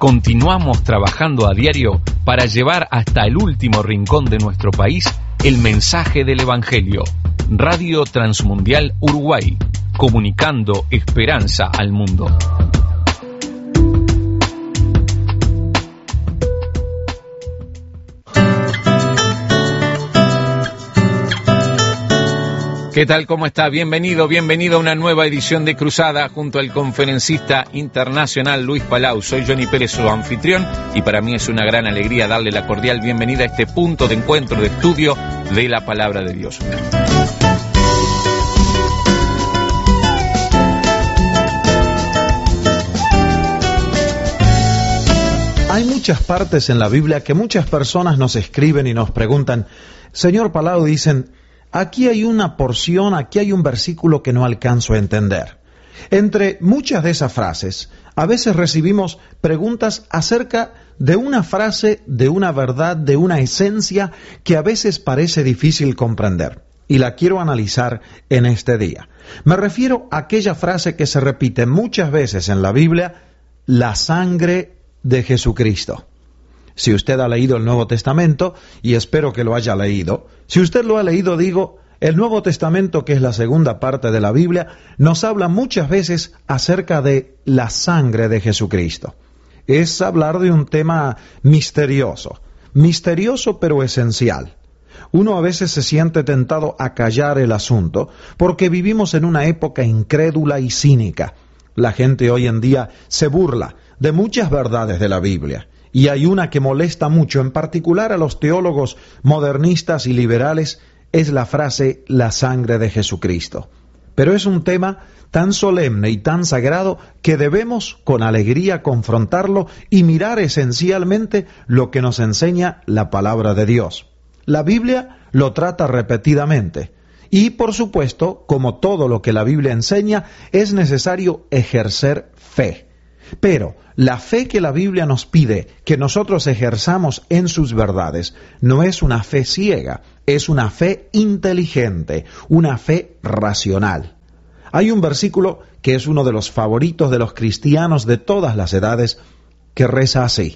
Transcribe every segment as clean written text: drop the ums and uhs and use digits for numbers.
Continuamos trabajando a diario para llevar hasta el último rincón de nuestro país el mensaje del Evangelio. Radio Transmundial Uruguay, comunicando esperanza al mundo. ¿Qué tal? ¿Cómo está? Bienvenido a una nueva edición de Cruzada junto al conferencista internacional Luis Palau. Soy Johnny Pérez, su anfitrión, y para mí es una gran alegría darle la cordial bienvenida a este punto de encuentro, de estudio de la Palabra de Dios. Hay muchas partes en la Biblia que muchas personas nos escriben y nos preguntan: Señor Palau, dicen, aquí hay una porción, aquí hay un versículo que no alcanzo a entender. Entre muchas de esas frases, a veces recibimos preguntas acerca de una frase, de una verdad, de una esencia que a veces parece difícil comprender. Y la quiero analizar en este día. Me refiero a aquella frase que se repite muchas veces en la Biblia: la sangre de Jesucristo. Si usted ha leído el Nuevo Testamento, y espero que lo haya leído, si usted lo ha leído, digo, el Nuevo Testamento, que es la segunda parte de la Biblia, nos habla muchas veces acerca de la sangre de Jesucristo. Es hablar de un tema misterioso pero esencial. Uno a veces se siente tentado a callar el asunto porque vivimos en una época incrédula y cínica. La gente hoy en día se burla de muchas verdades de la Biblia. Y hay una que molesta mucho, en particular a los teólogos modernistas y liberales, es la frase la sangre de Jesucristo. Pero es un tema tan solemne y tan sagrado que debemos con alegría confrontarlo y mirar esencialmente lo que nos enseña la palabra de Dios. La Biblia lo trata repetidamente. Y por supuesto, como todo lo que la Biblia enseña, es necesario ejercer fe. Pero la fe que la Biblia nos pide que nosotros ejerzamos en sus verdades no es una fe ciega, es una fe inteligente, una fe racional. Hay un versículo que es uno de los favoritos de los cristianos de todas las edades, que reza así: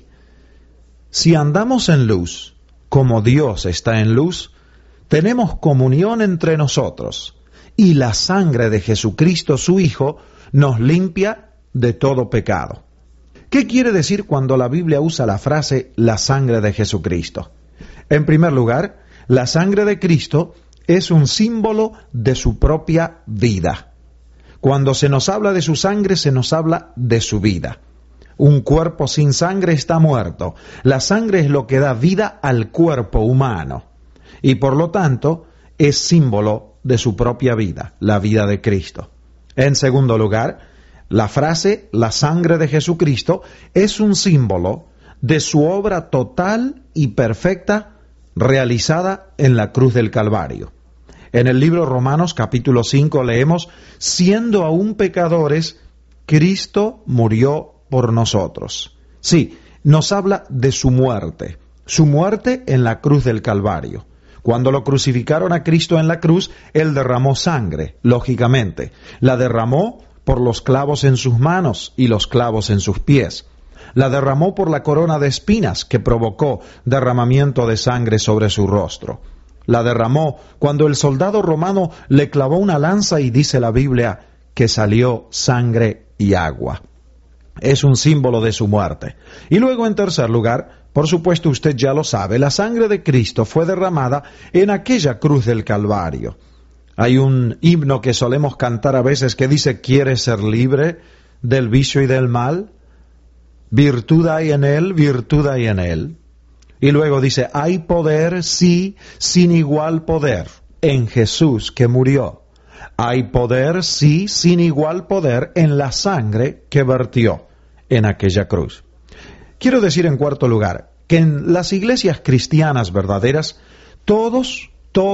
si andamos en luz, como Dios está en luz, tenemos comunión entre nosotros, y la sangre de Jesucristo, su Hijo, nos limpia de todo pecado. ¿Qué quiere decir cuando la Biblia usa la frase la sangre de Jesucristo? En primer lugar, la sangre de Cristo es un símbolo de su propia vida. Cuando se nos habla de su sangre, se nos habla de su vida. Un cuerpo sin sangre está muerto. La sangre es lo que da vida al cuerpo humano. Y por lo tanto, es símbolo de su propia vida, la vida de Cristo. En segundo lugar, la frase, la sangre de Jesucristo, es un símbolo de su obra total y perfecta realizada en la cruz del Calvario. En el libro Romanos capítulo 5 leemos: siendo aún pecadores, Cristo murió por nosotros. Sí, nos habla de su muerte en la cruz del Calvario. Cuando lo crucificaron a Cristo en la cruz, Él derramó sangre, lógicamente. La derramó por los clavos en sus manos y los clavos en sus pies. La derramó por la corona de espinas que provocó derramamiento de sangre sobre su rostro. La derramó cuando el soldado romano le clavó una lanza y dice la Biblia que salió sangre y agua. Es un símbolo de su muerte. Y luego, en tercer lugar, por supuesto usted ya lo sabe, la sangre de Cristo fue derramada en aquella cruz del Calvario. Hay un himno que solemos cantar a veces que dice: ¿quieres ser libre del vicio y del mal? Virtud hay en él, virtud hay en él. Y luego dice: hay poder, sí, sin igual poder, en Jesús que murió. Hay poder, sí, sin igual poder, en la sangre que vertió en aquella cruz. Quiero decir, en cuarto lugar, que en las iglesias cristianas verdaderas, todos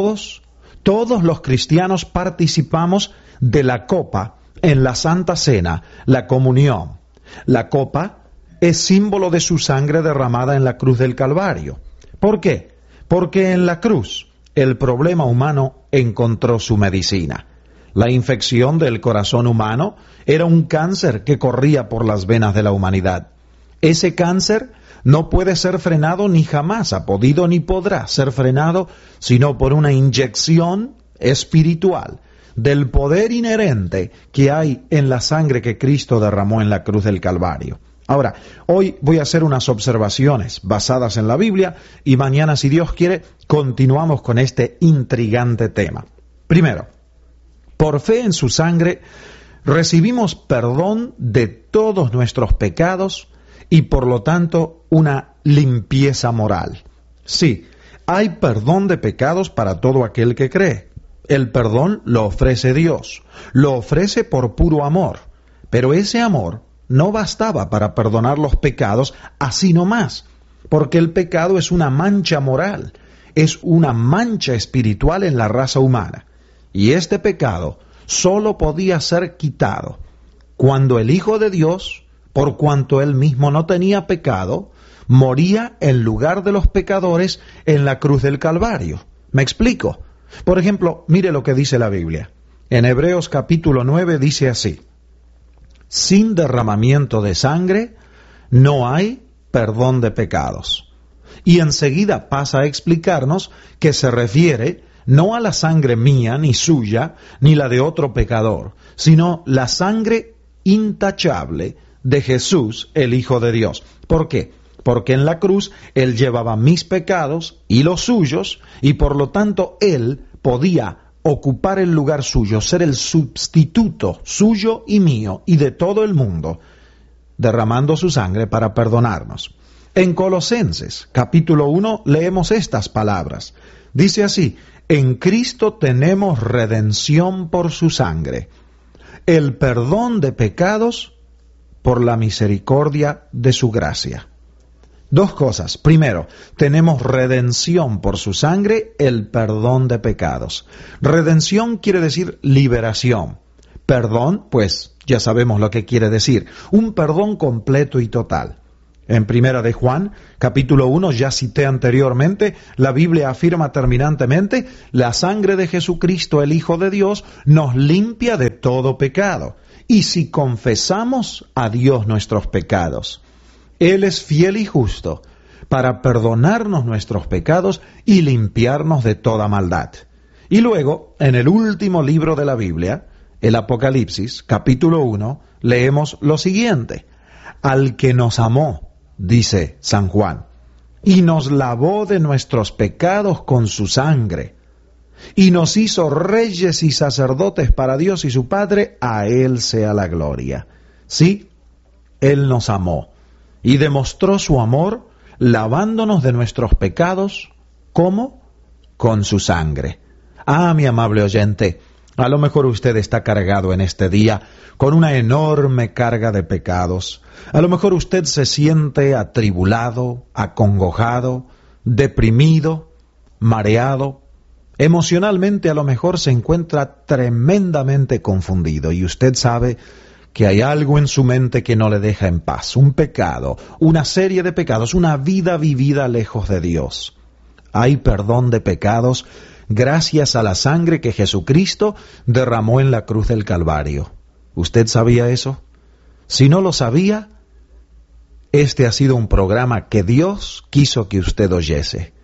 los cristianos participamos de la copa en la Santa Cena, la comunión. La copa es símbolo de su sangre derramada en la cruz del Calvario. ¿Por qué? Porque en la cruz el problema humano encontró su medicina. La infección del corazón humano era un cáncer que corría por las venas de la humanidad. Ese cáncer no puede ser frenado ni jamás ha podido ni podrá ser frenado sino por una inyección espiritual del poder inherente que hay en la sangre que Cristo derramó en la cruz del Calvario. Ahora, hoy voy a hacer unas observaciones basadas en la Biblia y mañana, si Dios quiere, continuamos con este intrigante tema. Primero, por fe en su sangre recibimos perdón de todos nuestros pecados y por lo tanto una limpieza moral. Sí, hay perdón de pecados para todo aquel que cree. El perdón lo ofrece Dios, lo ofrece por puro amor, pero ese amor no bastaba para perdonar los pecados así nomás, porque el pecado es una mancha moral, es una mancha espiritual en la raza humana, y este pecado solo podía ser quitado cuando el Hijo de Dios, por cuanto él mismo no tenía pecado, moría en lugar de los pecadores en la cruz del Calvario. ¿Me explico? Por ejemplo, mire lo que dice la Biblia. En Hebreos capítulo 9 dice así: sin derramamiento de sangre no hay perdón de pecados. Y enseguida pasa a explicarnos que se refiere no a la sangre mía, ni suya, ni la de otro pecador, sino la sangre intachable de Jesús, el Hijo de Dios. ¿Por qué? Porque en la cruz Él llevaba mis pecados y los suyos, y por lo tanto Él podía ocupar el lugar suyo, ser el sustituto suyo y mío y de todo el mundo, derramando su sangre para perdonarnos. En Colosenses, capítulo 1, leemos estas palabras. Dice así: en Cristo tenemos redención por su sangre, el perdón de pecados por la misericordia de su gracia. Dos cosas. Primero, tenemos redención por su sangre, el perdón de pecados. Redención quiere decir liberación. Perdón, pues ya sabemos lo que quiere decir. Un perdón completo y total. En Primera de Juan, capítulo 1, ya cité anteriormente, la Biblia afirma terminantemente: la sangre de Jesucristo, el Hijo de Dios, nos limpia de todo pecado. Y si confesamos a Dios nuestros pecados, Él es fiel y justo para perdonarnos nuestros pecados y limpiarnos de toda maldad. Y luego, en el último libro de la Biblia, el Apocalipsis, capítulo 1, leemos lo siguiente: al que nos amó, dice San Juan, y nos lavó de nuestros pecados con su sangre, y nos hizo reyes y sacerdotes para Dios y su Padre, a Él sea la gloria. Sí, Él nos amó y demostró su amor lavándonos de nuestros pecados. ¿Cómo? Con su sangre. Ah, mi amable oyente, a lo mejor usted está cargado en este día con una enorme carga de pecados. A lo mejor usted se siente atribulado, acongojado, deprimido, mareado. Emocionalmente a lo mejor se encuentra tremendamente confundido y usted sabe que hay algo en su mente que no le deja en paz, un pecado, una serie de pecados, una vida vivida lejos de Dios. Hay perdón de pecados gracias a la sangre que Jesucristo derramó en la cruz del Calvario. ¿Usted sabía eso? Si no lo sabía, este ha sido un programa que Dios quiso que usted oyese.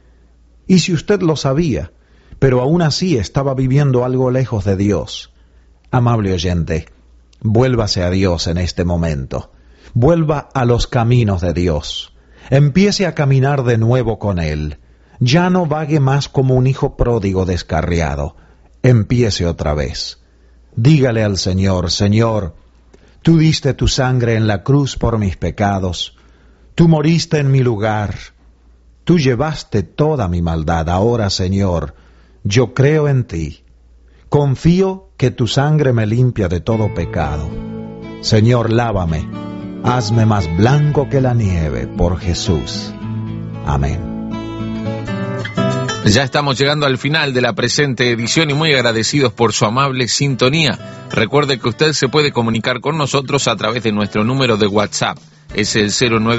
Y si usted lo sabía, pero aún así estaba viviendo algo lejos de Dios, amable oyente, vuélvase a Dios en este momento. Vuelva a los caminos de Dios. Empiece a caminar de nuevo con Él. Ya no vague más como un hijo pródigo descarriado. Empiece otra vez. Dígale al Señor: Señor, tú diste tu sangre en la cruz por mis pecados. Tú moriste en mi lugar. Tú llevaste toda mi maldad. Ahora, Señor, yo creo en ti. Confío que tu sangre me limpia de todo pecado. Señor, lávame. Hazme más blanco que la nieve por Jesús. Amén. Ya estamos llegando al final de la presente edición y muy agradecidos por su amable sintonía. Recuerde que usted se puede comunicar con nosotros a través de nuestro número de WhatsApp. Es el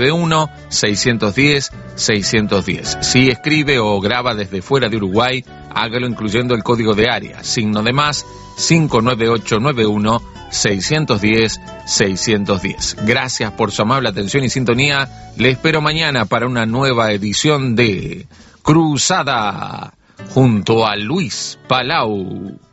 091-610-610. Si escribe o graba desde fuera de Uruguay, hágalo incluyendo el código de área, signo de más 59891 610-610. Gracias por su amable atención y sintonía. Le espero mañana para una nueva edición de Cruzada junto a Luis Palau.